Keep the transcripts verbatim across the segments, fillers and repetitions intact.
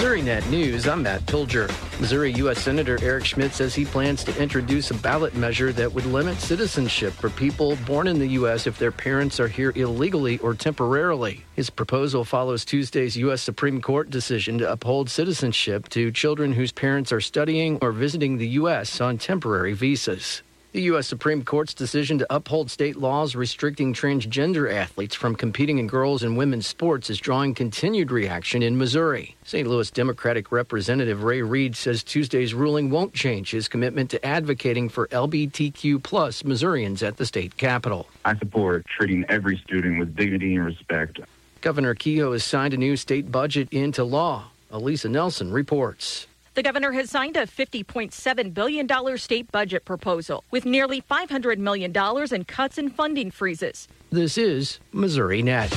MissouriNet News, I'm Matt Pilger. Missouri U S Senator Eric Schmidt says he plans to introduce a ballot measure that would limit citizenship for people born in the U S if their parents are here illegally or temporarily. His proposal follows Tuesday's U S Supreme Court decision to uphold citizenship to children whose parents are studying or visiting the U S on temporary visas. The U S Supreme Court's decision to uphold state laws restricting transgender athletes from competing in girls' and women's sports is drawing continued reaction in Missouri. Saint Louis Democratic Representative Ray Reed says Tuesday's ruling won't change his commitment to advocating for L G B T Q plus Missourians at the state capitol. I support treating every student with dignity and respect. Governor Kehoe has signed a new state budget into law. Elisa Nelson reports. The governor has signed a fifty point seven billion dollars state budget proposal with nearly five hundred million dollars in cuts and funding freezes. This is MissouriNet.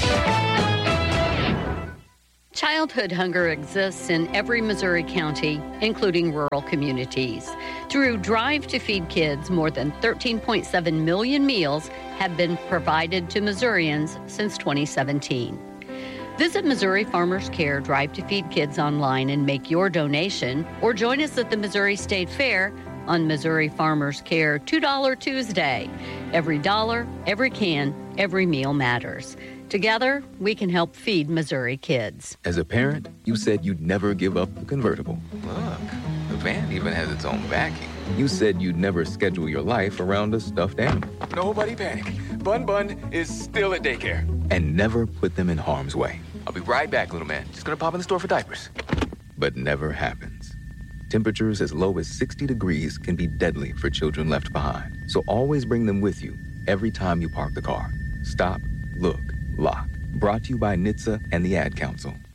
Childhood hunger exists in every Missouri county, including rural communities. Through Drive to Feed Kids, more than thirteen point seven million meals have been provided to Missourians since twenty seventeen. Visit Missouri Farmers Care Drive to Feed Kids online and make your donation, or join us at the Missouri State Fair on Missouri Farmers Care two dollar Tuesday. Every dollar, every can, every meal matters. Together, we can help feed Missouri kids. As a parent, you said you'd never give up the convertible. Look, the van even has its own backing. You said you'd never schedule your life around a stuffed animal. Nobody panic. Bun Bun is still at daycare. And never put them in harm's way. I'll be right back, little man. Just gonna pop in the store for diapers. But never happens. Temperatures as low as sixty degrees can be deadly for children left behind. So always bring them with you every time you park the car. Stop, look, lock. Brought to you by N H T S A and the Ad Council.